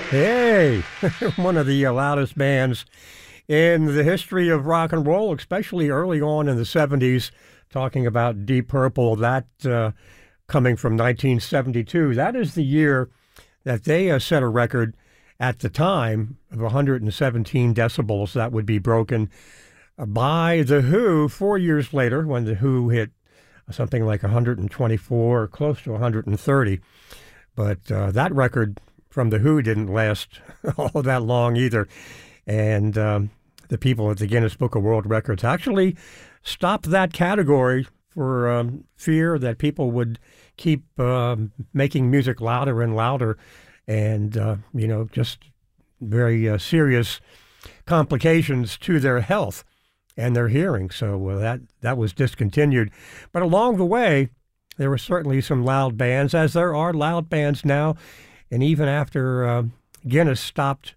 Hey, one of the loudest bands in the history of rock and roll, especially early on in the 70s, talking about Deep Purple, that coming from 1972. That is the year that they set a record at the time of 117 decibels. That would be broken by The Who 4 years later when The Who hit something like 124 or close to 130. But that record from The Who didn't last all that long either. And the people at the Guinness Book of World Records actually stopped that category for fear that people would keep making music louder and louder and, just very serious complications to their health and their hearing. So that was discontinued. But along the way, there were certainly some loud bands, as there are loud bands now. And even after Guinness stopped,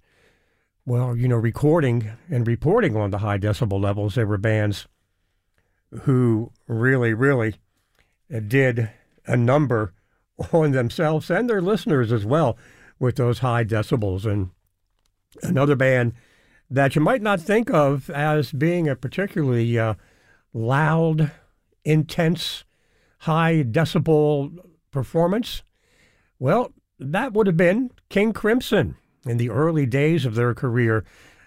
recording and reporting on the high decibel levels, there were bands who really, really did a number on themselves and their listeners as well with those high decibels. And another band that you might not think of as being a particularly loud, intense, high decibel performance, well, that would have been King Crimson in the early days of their career.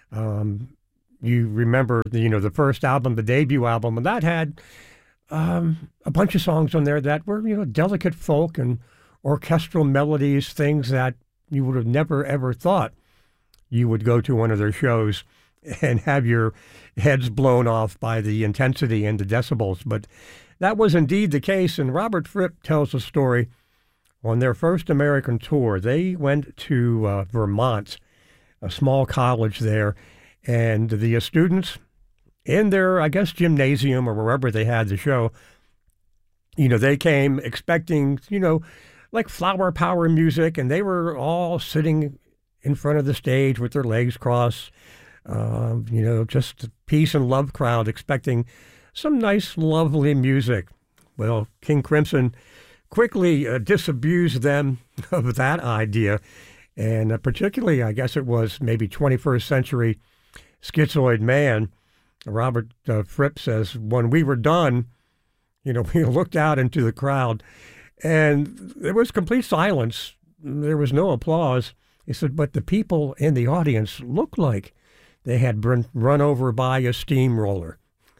You remember, the first album, the debut album, and that had a bunch of songs on there that were, delicate folk and orchestral melodies, things that you would have never, ever thought you would go to one of their shows and have your heads blown off by the intensity and the decibels. But that was indeed the case, and Robert Fripp tells a story. On their first American tour, they went to Vermont, a small college there, and the students in their, I guess, gymnasium or wherever they had the show, they came expecting, like flower power music, and they were all sitting in front of the stage with their legs crossed, just a peace and love crowd expecting some nice, lovely music. Well, King Crimson quickly disabused them of that idea, and particularly, I guess it was maybe 21st century schizoid man, Robert Fripp says, when we were done, we looked out into the crowd, and there was complete silence. There was no applause. He said, but the people in the audience looked like they had been run over by a steamroller.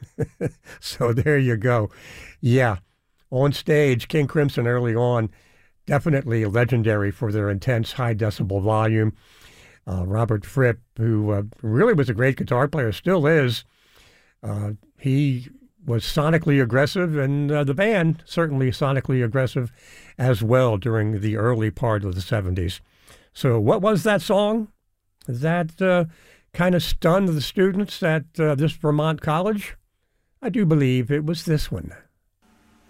So there you go. Yeah. On stage, King Crimson early on, definitely legendary for their intense high decibel volume. Robert Fripp, who really was a great guitar player, still is, he was sonically aggressive, and the band certainly sonically aggressive as well during the early part of the 70s. So what was that song that kind of stunned the students at this Vermont college? I do believe it was this one.